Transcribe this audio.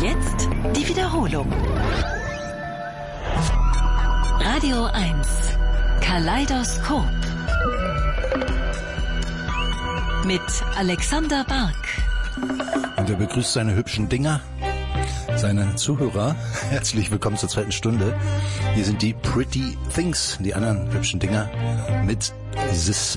jetzt die Wiederholung. Radio 1 Kaleidoskop mit Alexander Bark. Und er begrüßt seine hübschen Dinger, seine Zuhörer. Herzlich willkommen zur zweiten Stunde. Hier sind die Pretty Things, die anderen hübschen Dinger mit This